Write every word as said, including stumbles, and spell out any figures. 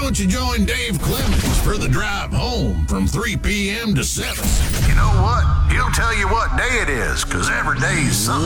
don't you join Dave Clemens for the drive home from three p.m. to seven? You know what? He'll tell you what day it is, because every day's something.